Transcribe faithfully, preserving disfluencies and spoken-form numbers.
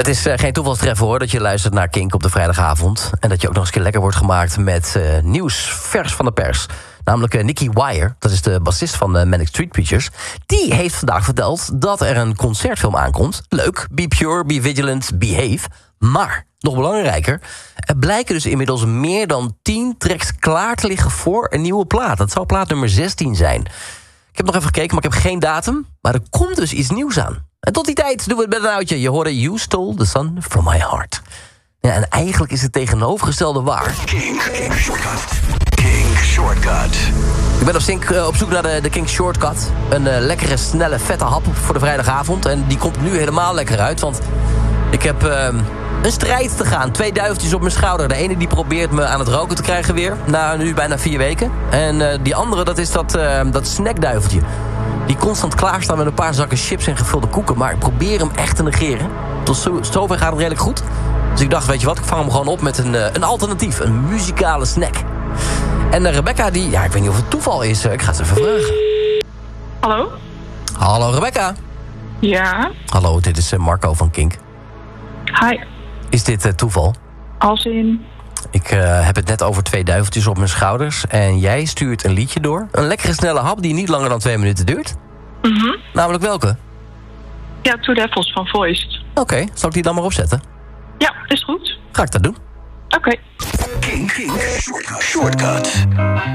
Het is uh, geen toevalstreffer hoor, dat je luistert naar Kink op de vrijdagavond. En dat je ook nog eens een keer lekker wordt gemaakt met uh, nieuws vers van de pers. Namelijk uh, Nicky Wire, dat is de bassist van uh, Manic Street Preachers. Die heeft vandaag verteld dat er een concertfilm aankomt. Leuk, Be Pure, Be Vigilant, Behave. Maar, nog belangrijker, er blijken dus inmiddels meer dan tien tracks klaar te liggen voor een nieuwe plaat. Dat zou plaat nummer zestien zijn. Ik heb nog even gekeken, maar ik heb geen datum. Maar er komt dus iets nieuws aan. En tot die tijd doen we het met een oudje. Je hoorde You Stole the Sun from My Heart. Ja, en eigenlijk is het tegenovergestelde waar. Kink, Kink Shortcut. Kink Shortcut. Ik ben op, zink, uh, op zoek naar de, de Kink Shortcut. Een uh, lekkere, snelle, vette hap voor de vrijdagavond. En die komt nu helemaal lekker uit. Want ik heb uh, een strijd te gaan. Twee duiveltjes op mijn schouder. De ene die probeert me aan het roken te krijgen weer. Na nu bijna vier weken. En uh, die andere, dat is dat, uh, dat snackduiveltje. Die constant klaarstaan met een paar zakken chips en gevulde koeken. Maar ik probeer hem echt te negeren. Tot zover gaat het redelijk goed. Dus ik dacht, weet je wat, ik vang hem gewoon op met een, uh, een alternatief. Een muzikale snack. En uh, Rebecca, die, ja, ik weet niet of het toeval is. Uh, ik ga het even vragen. Hallo? Hallo Rebecca. Ja? Hallo, dit is uh, Marco van Kink. Hi. Is dit uh, toeval? Als in? Ik uh, heb het net over twee duiveltjes op mijn schouders. En jij stuurt een liedje door. Een lekkere snelle hap die niet langer dan twee minuten duurt. Mhm. Namelijk welke? Ja, Two Devils van Voiced. Oké, okay, zal ik die dan maar opzetten? Ja, is goed. Ga ik dat doen. Oké. Okay. Kink, Kink Shortcut. Shortcut.